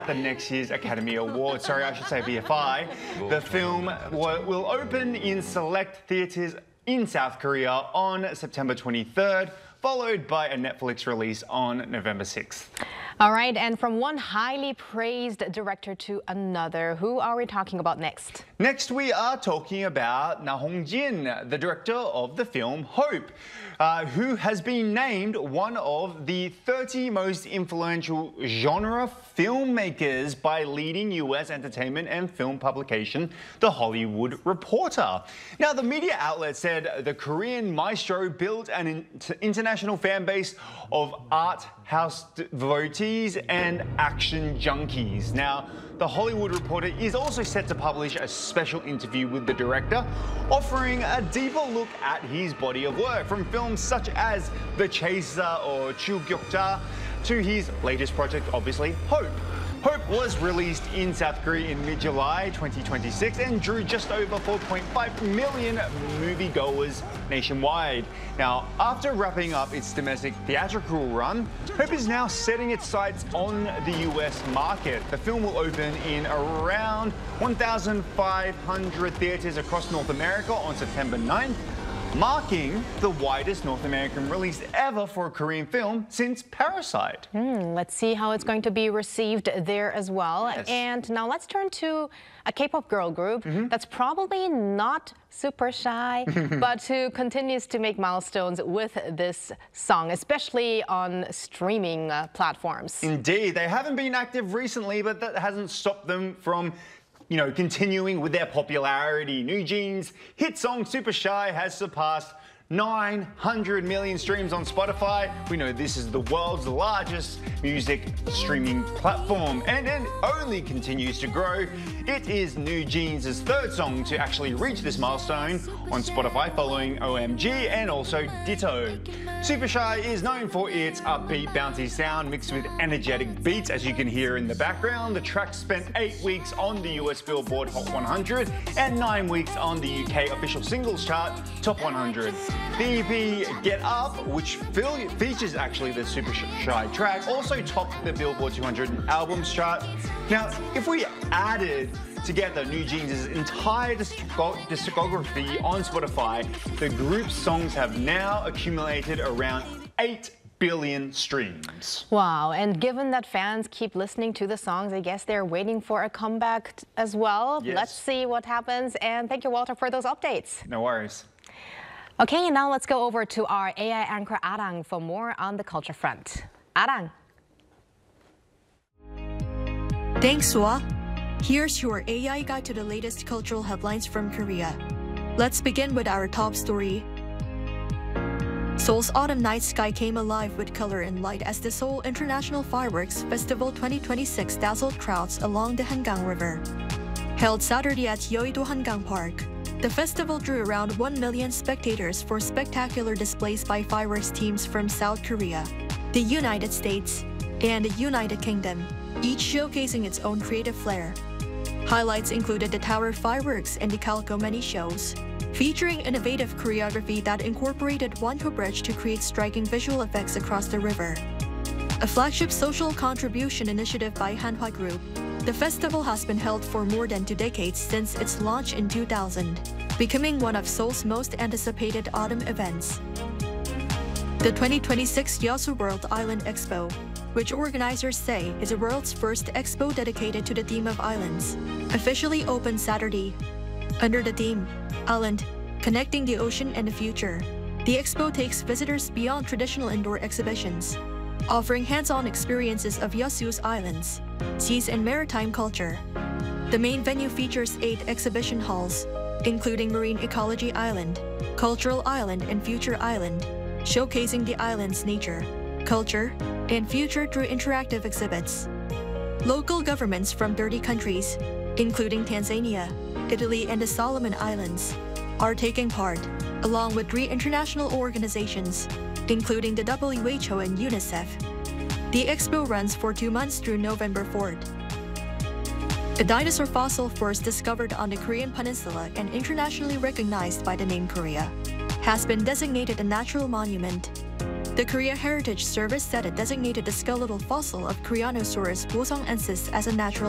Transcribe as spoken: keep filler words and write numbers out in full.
the next year's Academy Awards. Sorry, I should say B F I. The film will open in select theatres in South Korea on September twenty-third, followed by a Netflix release on November sixth. All right, and from one highly praised director to another, who are we talking about next? Next, we are talking about Na Hong-jin, the director of the film Hope, uh, who has been named one of the thirty most influential genre filmmakers by leading U S entertainment and film publication, The Hollywood Reporter. Now, the media outlet said the Korean maestro built an in international fan base of art house devotees and action junkies. Now, The Hollywood Reporter is also set to publish a special interview with the director, offering a deeper look at his body of work, from films such as The Chaser or Chugyokja to his latest project, obviously, Hope. Hope was released in South Korea in mid-July twenty twenty-six and drew just over four point five million moviegoers nationwide. Now, after wrapping up its domestic theatrical run, Hope is now setting its sights on the U S market. The film will open in around one thousand five hundred theaters across North America on September ninth, marking the widest North American release ever for a Korean film since Parasite. Mm, let's see how it's going to be received there as well. Yes. And now let's turn to a K-pop girl group mm-hmm. that's probably not super shy, but who continues to make milestones with this song, especially on streaming uh, platforms. Indeed, they haven't been active recently, but that hasn't stopped them from you know, continuing with their popularity. New Jeans' hit song Super Shy has surpassed nine hundred million streams on Spotify. We know this is the world's largest music streaming platform, and it only continues to grow. It is New Jeans' third song to actually reach this milestone on Spotify, following O M G and also Ditto. Super Shy is known for its upbeat, bouncy sound mixed with energetic beats, as you can hear in the background. The track spent eight weeks on the U S Billboard Hot one hundred and nine weeks on the U K official singles chart, Top one hundred. The E P Get Up, which features actually the Super Shy track, also topped the Billboard two hundred albums chart. Now, if we added together New Jeans' entire discography on Spotify, the group's songs have now accumulated around eight billion streams. Wow, and given that fans keep listening to the songs, I guess they're waiting for a comeback as well. Yes. Let's see what happens, and thank you, Walter, for those updates. No worries. Okay, now let's go over to our A I anchor Arang for more on the culture front. Arang. Thanks, Sua. Here's your A I guide to the latest cultural headlines from Korea. Let's begin with our top story. Seoul's autumn night sky came alive with color and light as the Seoul International Fireworks Festival twenty twenty-six dazzled crowds along the Hangang River. Held Saturday at Yeouido Hangang Park, the festival drew around one million spectators for spectacular displays by fireworks teams from South Korea, the United States, and the United Kingdom, each showcasing its own creative flair. Highlights included the Tower Fireworks and the Calco Many shows, featuring innovative choreography that incorporated Wonho Bridge to create striking visual effects across the river. A flagship social contribution initiative by Hanwha Group, the festival has been held for more than two decades since its launch in two thousand, becoming one of Seoul's most anticipated autumn events. The twenty twenty-six Yeosu World Island Expo, which organizers say is the world's first expo dedicated to the theme of islands, officially opened Saturday. Under the theme, Island, Connecting the Ocean and the Future, the expo takes visitors beyond traditional indoor exhibitions, offering hands-on experiences of Yeosu's islands, seas and maritime culture. The main venue features eight exhibition halls, including Marine Ecology Island, Cultural Island and Future Island, showcasing the island's nature, culture, and future through interactive exhibits. Local governments from thirty countries, including Tanzania, Italy, and the Solomon Islands, are taking part, along with three international organizations, including the W H O and UNICEF. The expo runs for two months through November fourth. A dinosaur fossil first discovered on the Korean peninsula and internationally recognized by the name Korea has been designated a natural monument. The The Korea Heritage Service said it designated the skeletal fossil of Cryonosaurus bosongensis as a natural